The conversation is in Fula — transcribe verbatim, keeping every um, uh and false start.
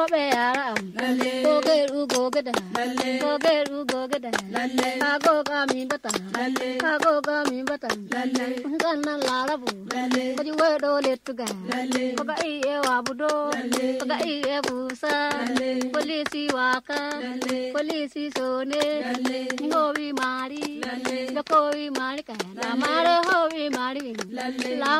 Beara, go get who go get a go get who go get a I go coming but I go coming but I'm gonna larabu, but you were all it to go. Ogai Wabudo, Ogai Busa, Police Waka, Police Sone, Novi Mari, the Koi Marika, Amara Hovi Mari, La